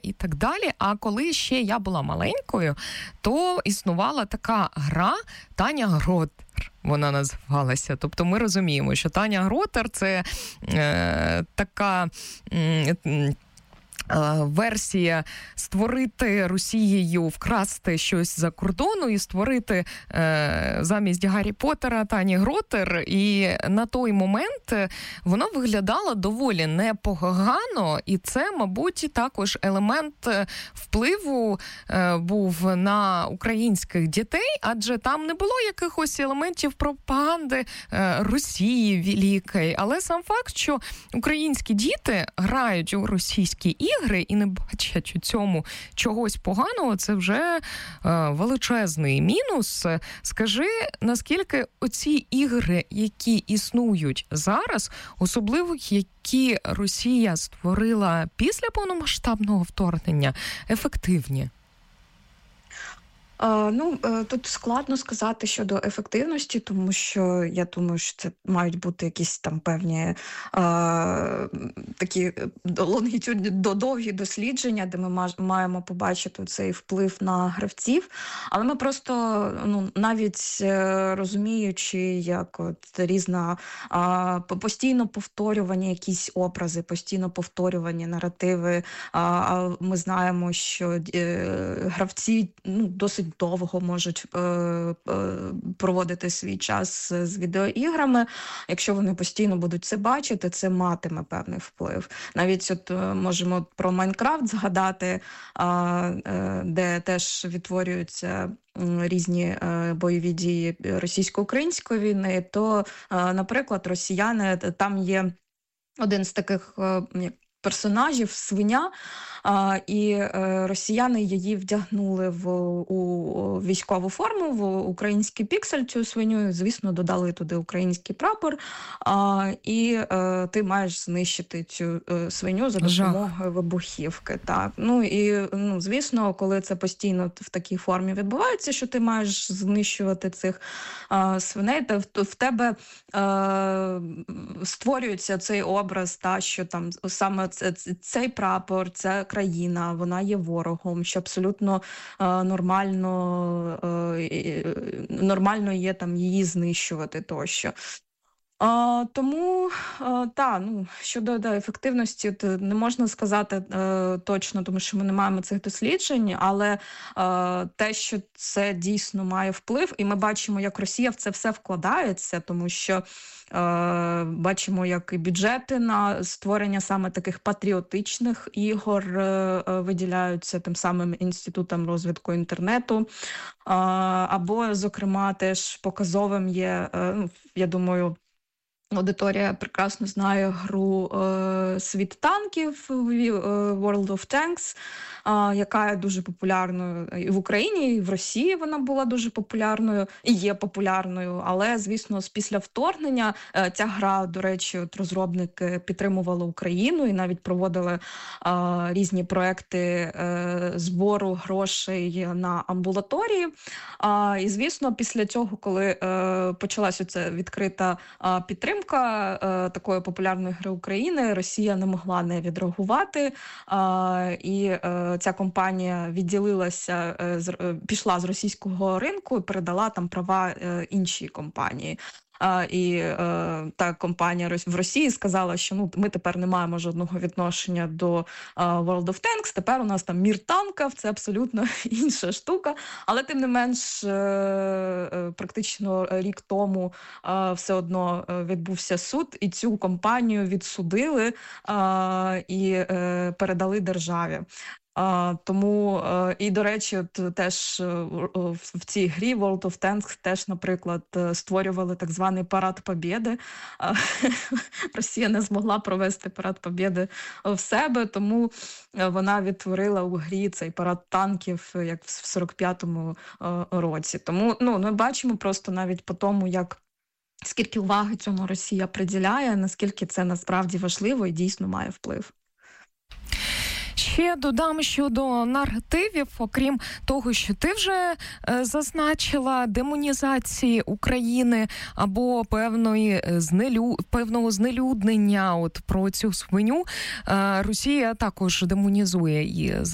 і так далі. А коли ще я була маленькою, то існувала така гра «Таня Гротер». Вона називалася. Тобто ми розуміємо, що Таня Гротер – це така версія створити Росією, вкрасти щось за кордону і створити замість Гаррі Поттера Тані Гротер. І на той момент воно виглядало доволі непогано, і це, мабуть, також елемент впливу був на українських дітей, адже там не було якихось елементів пропаганди Росії великої. Але сам факт, що українські діти грають у російські ігри і не бачать у цьому чогось поганого, це вже величезний мінус. Скажи, наскільки оці ігри, які існують зараз, особливо які Росія створила після повномасштабного вторгнення, ефективні? Тут складно сказати щодо ефективності, тому що я думаю, що це мають бути якісь там певні такі довгі дослідження, де ми маємо побачити цей вплив на гравців. Але ми просто, навіть розуміючи, як різна постійно повторювані якісь образи, постійно повторювані наративи, ми знаємо, що гравці досить довго можуть проводити свій час з відеоіграми. Якщо вони постійно будуть це бачити, це матиме певний вплив. Навіть можемо про Майнкрафт згадати, де теж відтворюються різні бойові дії російсько-української війни, то, наприклад, росіяни, там є один з таких персонажів, свиня, і росіяни її вдягнули у військову форму, в український піксель, цю свиню, звісно, додали туди український прапор, і ти маєш знищити цю свиню за допомогою вибухівки. Так. Звісно, коли це постійно в такій формі відбувається, що ти маєш знищувати цих свиней, то в тебе створюється цей образ, що там саме цей прапор, ця країна, вона є ворогом, що абсолютно нормально є там її знищувати тощо. Тому, щодо ефективності, не можна сказати точно, тому що ми не маємо цих досліджень, але те, що це дійсно має вплив, і ми бачимо, як Росія в це все вкладається, тому що бачимо, як і бюджети на створення саме таких патріотичних ігор виділяються тим самим Інститутом розвитку інтернету, або, зокрема, теж показовим є, я думаю, аудиторія прекрасно знає гру «Світ танків» World of Tanks, яка є дуже популярною і в Україні, і в Росії вона була дуже популярною, і є популярною. Але, звісно, після вторгнення ця гра, до речі, розробники підтримували Україну і навіть проводили різні проекти збору грошей на амбулаторії. І, звісно, після цього, коли почалася ця відкрита підтримка такої популярної гри України, Росія не могла не відреагувати, і ця компанія відділилася, пішла з російського ринку і передала там права іншій компанії. І та компанія в Росії сказала, що ми тепер не маємо жодного відношення до World of Tanks, тепер у нас там мір танків, це абсолютно інша штука. Але тим не менш, практично рік тому все одно відбувся суд, і цю компанію відсудили і передали державі. Тому, і, до речі, теж в цій грі World of Tanks теж, наприклад, створювали так званий парад Побєди. Росія не змогла провести парад Побєди в себе, тому вона відтворила у грі цей парад танків, як в 45-му році. Тому, ми бачимо просто навіть по тому, скільки уваги цьому Росія приділяє, наскільки це насправді важливо і дійсно має вплив. Ще додам щодо наративів, окрім того, що ти вже зазначила, демонізації України або певного знелюднення про цю свиню, Росія також демонізує і